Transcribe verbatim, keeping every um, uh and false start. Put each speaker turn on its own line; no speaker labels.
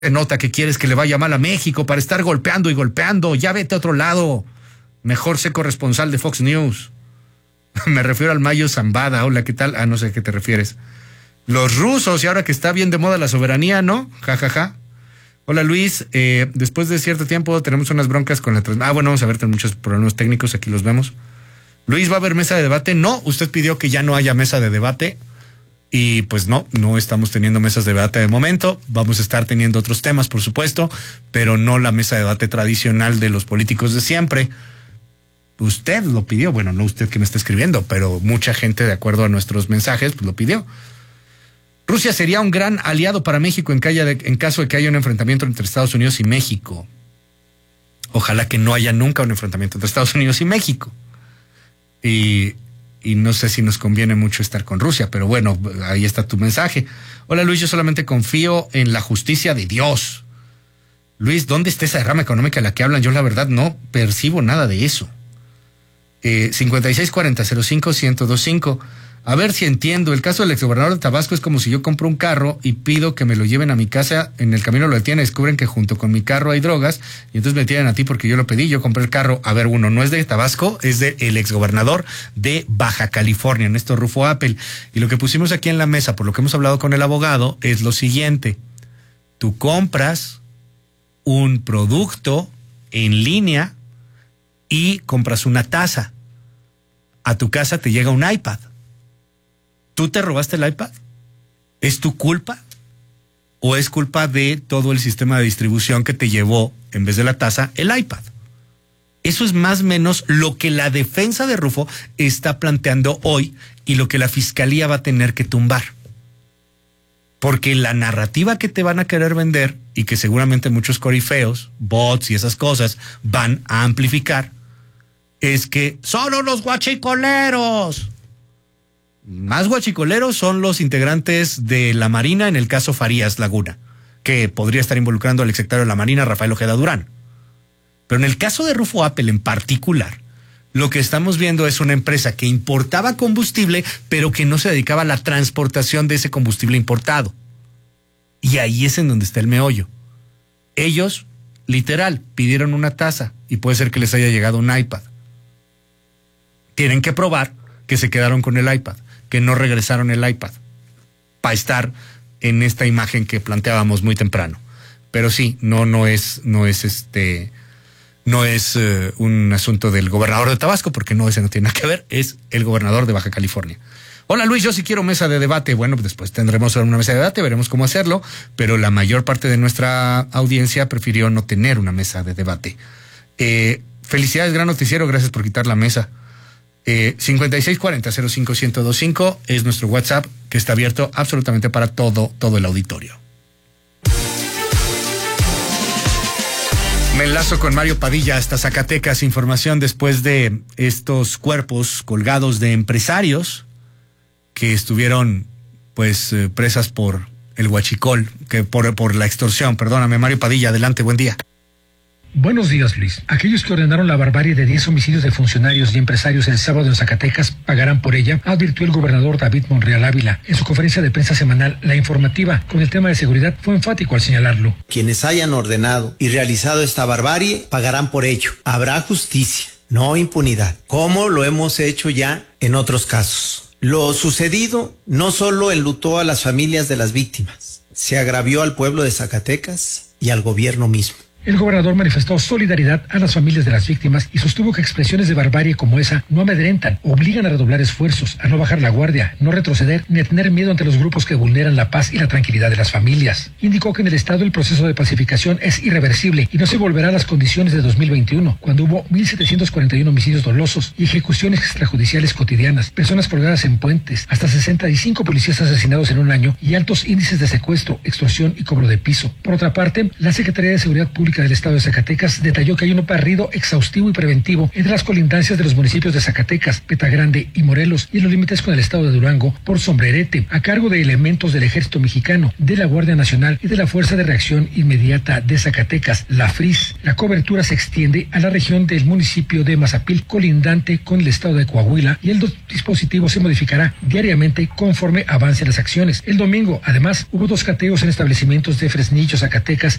nota que quieres que le vaya mal a México para estar golpeando y golpeando. Ya vete a otro lado. Mejor sé corresponsal de Fox News. Me refiero al Mayo Zambada. Hola, ¿qué tal? Ah, no sé a qué te refieres. Los rusos, y ahora que está bien de moda la soberanía, ¿no? Ja, ja, ja. Hola, Luis. Eh, después de cierto tiempo tenemos unas broncas con la transmisión. Ah, bueno, vamos a ver, tenemos muchos problemas técnicos. Aquí los vemos. Luis, ¿va a haber mesa de debate? No, usted pidió que ya no haya mesa de debate. Y pues no, no estamos teniendo mesas de debate de momento. Vamos a estar teniendo otros temas, por supuesto, pero no la mesa de debate tradicional de los políticos de siempre. Usted lo pidió, bueno, no usted que me está escribiendo, pero mucha gente, de acuerdo a nuestros mensajes, pues lo pidió. Rusia sería un gran aliado para México en, que haya de, en caso de que haya un enfrentamiento entre Estados Unidos y México. Ojalá que no haya nunca un enfrentamiento entre Estados Unidos y México. Y... Y no sé si nos conviene mucho estar con Rusia, pero bueno, ahí está tu mensaje. Hola, Luis, yo solamente confío en la justicia de Dios. Luis, ¿dónde está esa derrama económica de la que hablan? Yo la verdad no percibo nada de eso. Eh, cincuenta y seis cuarenta cero cinco ciento veinticinco. A ver si entiendo. El caso del exgobernador de Tabasco es como si yo compro un carro y pido que me lo lleven a mi casa. En el camino lo detienen, descubren que junto con mi carro hay drogas y entonces me tiran a ti porque yo lo pedí, yo compré el carro. A ver, uno, no es de Tabasco, es de el exgobernador de Baja California, Néstor Rufo Appel. Y lo que pusimos aquí en la mesa, por lo que hemos hablado con el abogado, es lo siguiente. Tú compras un producto en línea y compras una taza. A tu casa te llega un iPad. ¿Tú te robaste el iPad? ¿Es tu culpa? ¿O es culpa de todo el sistema de distribución que te llevó, en vez de la taza, el iPad? Eso es más o menos lo que la defensa de Rufo está planteando hoy y lo que la fiscalía va a tener que tumbar. Porque la narrativa que te van a querer vender y que seguramente muchos corifeos, bots y esas cosas van a amplificar es que son unos guachicoleros. Más guachicoleros son los integrantes de la Marina en el caso Farías Laguna, que podría estar involucrando al exsecretario de la Marina, Rafael Ojeda Durán. Pero en el caso de Rufo Appel en particular, lo que estamos viendo es una empresa que importaba combustible, pero que no se dedicaba a la transportación de ese combustible importado. Y ahí es en donde está el meollo. Ellos, literal, pidieron una taza y puede ser que les haya llegado un iPad. Tienen que probar que se quedaron con el iPad, que no regresaron el iPad, para estar en esta imagen que planteábamos muy temprano. Pero sí, no, no es, no es este, no es uh, un asunto del gobernador de Tabasco, porque no, ese no tiene nada que ver, es el gobernador de Baja California. Hola, Luis, yo sí quiero mesa de debate. Bueno, después tendremos una mesa de debate, veremos cómo hacerlo, pero la mayor parte de nuestra audiencia prefirió no tener una mesa de debate. Eh, felicidades, gran noticiero, gracias por quitar la mesa. Eh, cincuenta y seis cuarenta cero cinco ciento veinticinco es nuestro WhatsApp, que está abierto absolutamente para todo, todo el auditorio. Me enlazo con Mario Padilla hasta Zacatecas. Información después de estos cuerpos colgados de empresarios que estuvieron pues eh, presas por el huachicol, que por, por la extorsión. Perdóname, Mario Padilla, adelante, buen día.
Buenos días, Luis. Aquellos que ordenaron la barbarie de diez homicidios de funcionarios y empresarios el sábado en Zacatecas pagarán por ella, advirtió el gobernador David Monreal Ávila. En su conferencia de prensa semanal, La Informativa, con el tema de seguridad, fue enfático al señalarlo.
Quienes hayan ordenado y realizado esta barbarie pagarán por ello. Habrá justicia, no impunidad, como lo hemos hecho ya en otros casos. Lo sucedido no solo enlutó a las familias de las víctimas, se agravió al pueblo de Zacatecas y al gobierno mismo.
El gobernador manifestó solidaridad a las familias de las víctimas y sostuvo que expresiones de barbarie como esa no amedrentan, obligan a redoblar esfuerzos, a no bajar la guardia, no retroceder, ni a tener miedo ante los grupos que vulneran la paz y la tranquilidad de las familias. Indicó que en el estado el proceso de pacificación es irreversible y no se volverá a las condiciones de dos mil veintiuno, cuando hubo mil setecientos cuarenta y uno homicidios dolosos y ejecuciones extrajudiciales cotidianas, personas colgadas en puentes, hasta sesenta y cinco policías asesinados en un año y altos índices de secuestro, extorsión y cobro de piso. Por otra parte, la Secretaría de Seguridad Pública Pública del Estado de Zacatecas detalló que hay un barrido exhaustivo y preventivo entre las colindancias de los municipios de Zacatecas, Petagrande y Morelos y en los límites con el Estado de Durango por Sombrerete, a cargo de elementos del Ejército Mexicano, de la Guardia Nacional y de la Fuerza de Reacción Inmediata de Zacatecas, la FRIS. La cobertura se extiende a la región del municipio de Mazapil, colindante con el Estado de Coahuila, y el dispositivo se modificará diariamente conforme avancen las acciones. El domingo, además, hubo dos cateos en establecimientos de Fresnillo, Zacatecas,